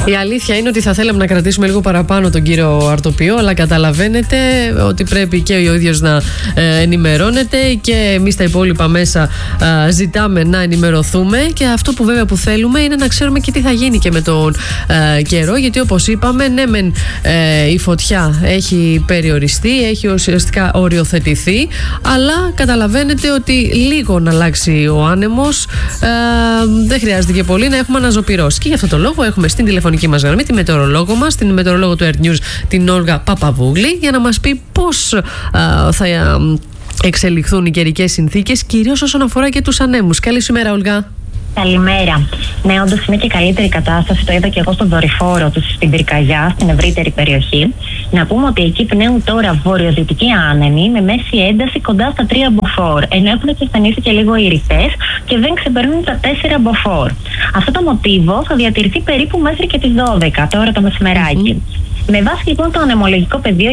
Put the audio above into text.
Η αλήθεια είναι ότι θα θέλαμε να κρατήσουμε λίγο παραπάνω τον κύριο Αρτοπιό, αλλά καταλαβαίνετε ότι πρέπει και ο ίδιος να ενημερώνεται και εμείς τα υπόλοιπα μέσα ζητάμε να ενημερωθούμε, και αυτό που βέβαια που θέλουμε είναι να ξέρουμε και τι θα γίνει και με τον καιρό, γιατί όπως είπαμε, ναι μεν η φωτιά έχει περιοριστεί, έχει ουσιαστικά οριοθετηθεί, αλλά καταλαβαίνετε ότι λίγο να αλλάξει ο άνεμος δεν χρειάζεται και πολύ να έχουμε αναζωπυρώσει. Και γι' αυτό το λόγο έχουμε στην τηλεφωνική μας γραμμή τη μετεωρολόγο μας, την μετεωρολόγο του Earth News, την Όλγα Παπαβούγλη, για να μας πει πώς θα εξελιχθούν οι καιρικές συνθήκες, κυρίως όσον αφορά και τους ανέμους. Καλή σου ημέρα, Όλγα. Καλημέρα. Ναι, όντως είναι και καλύτερη κατάσταση. Το είδα και εγώ στον δορυφόρο του στην Πυρκαγιά, στην ευρύτερη περιοχή. Να πούμε ότι εκεί πνέουν τώρα βορειοδυτικοί άνεμοι με μέση ένταση κοντά στα 3 μποφόρ. Ενώ έχουν εξασθενήσει και λίγο οι ρητές και δεν ξεπερνούν τα 4 μποφόρ. Αυτό το μοτίβο θα διατηρηθεί περίπου μέχρι και τις 12 τώρα το μεσημεράκι. Με βάση λοιπόν το ανεμολογικό πεδίο